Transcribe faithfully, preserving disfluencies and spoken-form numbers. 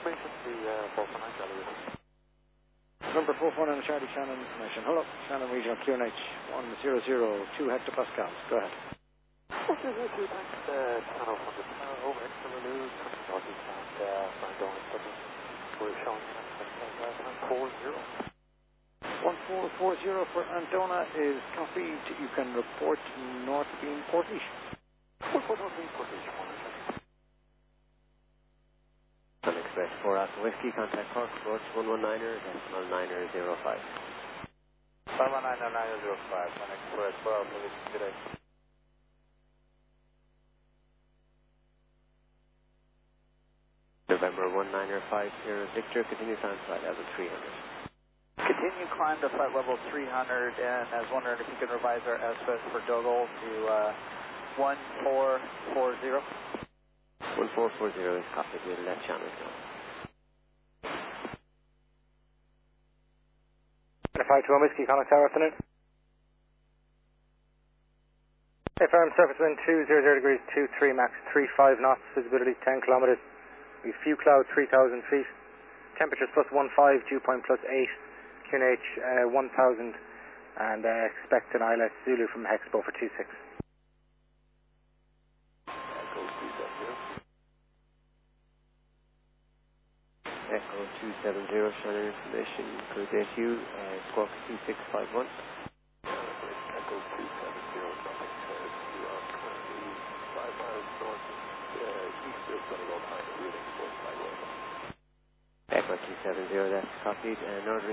confirmation, the uh, four four nine Charlie unit. Number four four nine Charlie, Shannon information. Hello, Shannon Regional Q N H one zero zero two hectopascals. Go ahead. Okay, thank you. Thanks. Uh, channel from the tower over Exeter News, northeast and uh, Brandon equipment. We're showing one four zero. one four four zero for Andona is copied. You can report North Beam Portage. one four North Beam Portage. Sun Express four Alpha Whiskey, contact Cork, approach one one niner, decimal niner zero five. five one nine nine zero five, Sun Express four Alpha Whiskey, good day. November one niner five zero Victor, continue climb flight level three hundred. Continue climb to flight level three hundred, and I was wondering if you could revise our estimate for Dogal to uh, one four four zero. one four four zero is copied, we'll let channel know. five two one Whiskey, Connect Tower, afternoon. Hey, firm, surface wind two zero zero degrees, two three max, three five knots, visibility ten kilometers. We have few cloud, three thousand feet. Temperatures plus one five, dew point plus eight. Q N H uh, one thousand, and uh, expect an I L S Zulu from Hexpo for two six. Echo two seven zero, Shannon information, code S U, uh, squawk two six five one. Echo two seven zero, nothing says you are currently five miles north uh, east of Donegal, time of reading four flight level. Echo two seven zero, that's copied, uh, northern